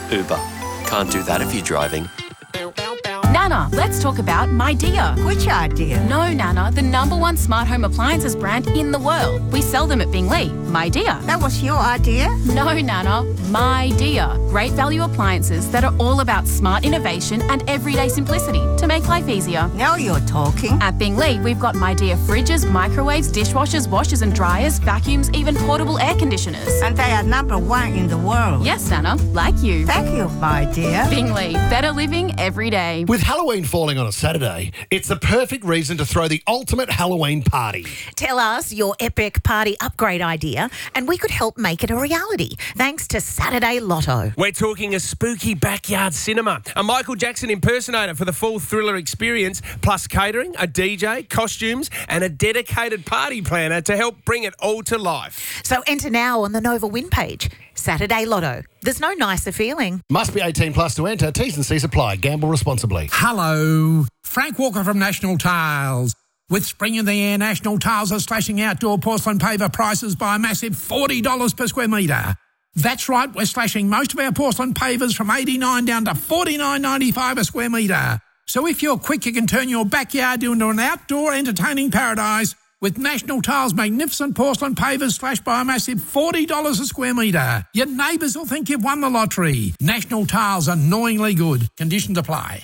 Uber. Can't do that if you're driving. Nana, let's talk about My Dear. Which idea? No, Nana, the #1 smart home appliances brand in the world. We sell them at Bingley. My Dear. That was your idea? No, Nana, My Dear. Great value appliances that are all about smart innovation and everyday simplicity to make life easier. Now you're talking. At Bingley, we've got My Dear fridges, microwaves, dishwashers, washers and dryers, vacuums, even portable air conditioners. And they are #1 in the world. Yes, Nana, like you. Thank you, my dear. Bingley, better living every day. With Halloween falling on a Saturday, it's the perfect reason to throw the ultimate Halloween party. Tell us your epic party upgrade idea and we could help make it a reality thanks to Saturday Lotto. We're talking a spooky backyard cinema, a Michael Jackson impersonator for the full thriller experience, plus catering, a DJ, costumes and a dedicated party planner to help bring it all to life. So enter now on the Nova Win page. Saturday Lotto. There's no nicer feeling. Must be 18 plus to enter. T's and C's apply. Gamble responsibly. Hello, Frank Walker from National Tiles. With spring in the air, National Tiles are slashing outdoor porcelain paver prices by a massive $40 per square metre. That's right, we're slashing most of our porcelain pavers from $89 down to $49.95 a square metre. So if you're quick, you can turn your backyard into an outdoor entertaining paradise with National Tiles' magnificent porcelain pavers slashed by a massive $40 a square metre. Your neighbours will think you've won the lottery. National Tiles, annoyingly good. Conditions apply.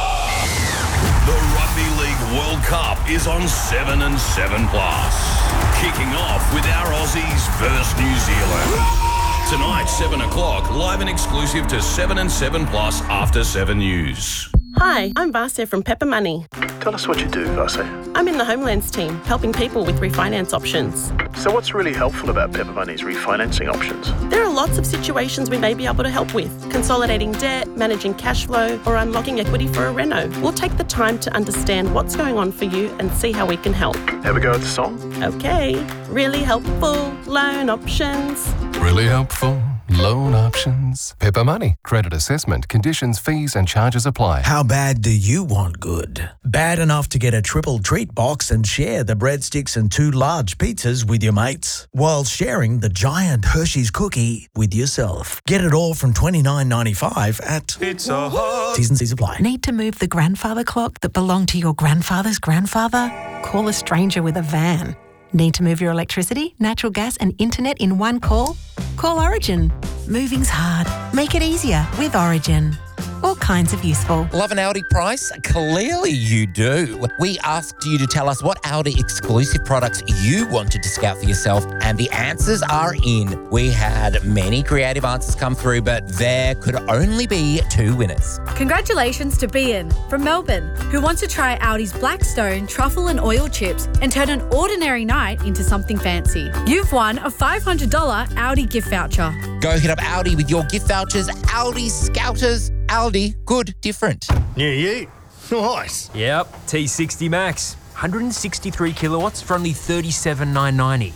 The Rugby League World Cup is on 7 and 7 Plus. Kicking off with our Aussies versus New Zealand. Tonight, 7 o'clock, live and exclusive to 7 and 7 Plus after 7 News. Hi, I'm Vasia from Pepper Money. Tell us what you do, Vasia. I'm in the Homelands team, helping people with refinance options. So what's really helpful about Pepper Money's refinancing options? There are lots of situations we may be able to help with. Consolidating debt, managing cash flow, or unlocking equity for a reno. We'll take the time to understand what's going on for you and see how we can help. Have a go at the song? Okay. Really helpful loan options. Really helpful loan options. Pepper Money. Credit assessment. Conditions, fees and charges apply. How bad do you want good? Bad enough to get a triple treat box and share the breadsticks and 2 large pizzas with your mates, while sharing the giant Hershey's cookie with yourself. Get it all from $29.95 at Pizza Hut. T's and C's apply. Need to move the grandfather clock that belonged to your grandfather's grandfather? Call a stranger with a van. Need to move your electricity, natural gas and internet in one call? Call Origin. Moving's hard. Make it easier with Origin. All kinds of useful. Love an Audi price? Clearly you do. We asked you to tell us what Audi exclusive products you wanted to scout for yourself, and the answers are in. We had many creative answers come through, but there could only be 2 winners. Congratulations to Bian from Melbourne, who wants to try Audi's Blackstone truffle and oil chips and turn an ordinary night into something fancy. You've won a $500 Audi gift voucher. Go hit up Audi with your gift vouchers. Audi Scouters. Aldi, good, different. Yeah, yeah. Nice. Yep, T60 Max. 163 kilowatts for only $37,990.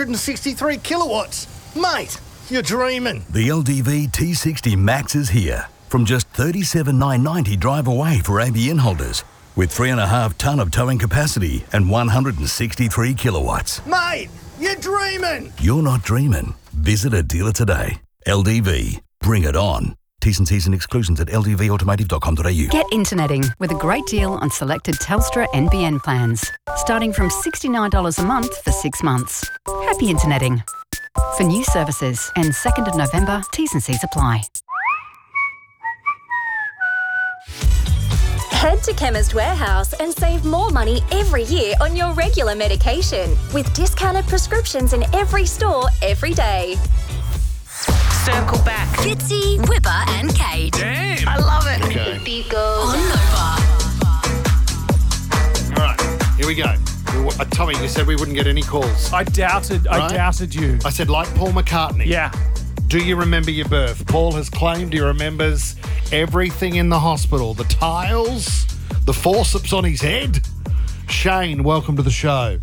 163 kilowatts. Mate, you're dreaming. The LDV T60 Max is here. From just $37,990 drive away for ABN holders. With 3.5 tonne of towing capacity and 163 kilowatts. Mate, you're dreaming. You're not dreaming. Visit a dealer today. LDV. Bring it on. T's and C's and exclusions at ldvautomotive.com.au. Get interneting with a great deal on selected Telstra NBN plans. Starting from $69 a month for 6 months. Happy interneting. For new services and 2nd of November, T's and C's apply. Head to Chemist Warehouse and save more money every year on your regular medication with discounted prescriptions in every store every day. Circle back. Fitzy, Whipper and Kate. Damn. I love it. Okay. The beat goes on Nova. All right, here we go. Tommy, you said we wouldn't get any calls. I doubted you. I said, like Paul McCartney. Yeah. Do you remember your birth? Paul has claimed he remembers everything in the hospital. The tiles, the forceps on his head. Shane, welcome to the show.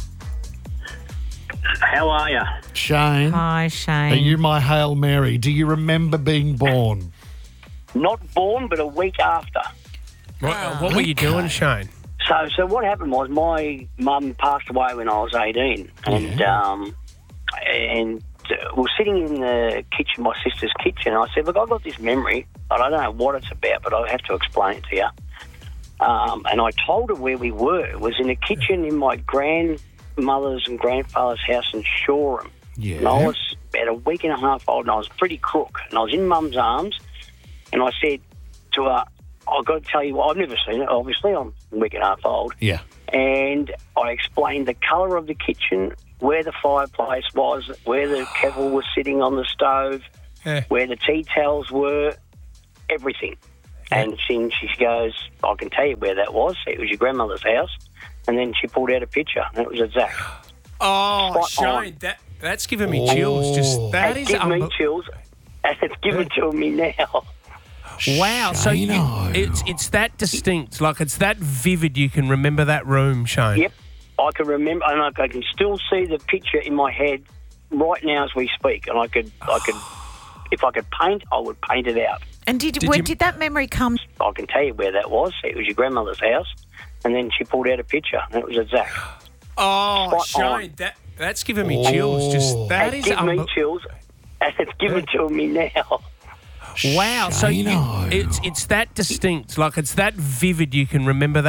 How are you? Shane. Hi, Shane. Are you my Hail Mary? Do you remember being born? Not born, but a week after. What were you doing, Shane? So what happened was my mum passed away when I was 18, and we were sitting in the kitchen, my sister's kitchen, and I said, look, I've got this memory, and I don't know what it's about, but I have to explain it to you. And I told her where we were. It was in the kitchen in my grandmother's and grandfather's house in Shoreham. Yeah. And I was about a week and a half old, and I was pretty crook, and I was in Mum's arms, and I said to her, I've got to tell you, I've never seen it, obviously, I'm a week and a half old. Yeah. And I explained the colour of the kitchen, where the fireplace was, where the kettle was sitting on the stove, where the tea towels were, everything. And she goes, I can tell you where that was. It was your grandmother's house. And then she pulled out a picture, and it was at Zach. Oh, Shane, that's giving me chills. Just that it's is given me chills, and it's given to me now. Wow, so it's that distinct, like it's that vivid. You can remember that room, Shane. Yep, I can remember, and I can still see the picture in my head right now as we speak. And I could, if I could paint, I would paint it out. And did that memory come? I can tell you where that was. It was your grandmother's house, and then she pulled out a picture, and it was at Zach. Oh, Shane, that's giving me chills. Just that it's is given me chills, and it's given to me now. Wow, so it's that distinct, like it's that vivid. You can remember that.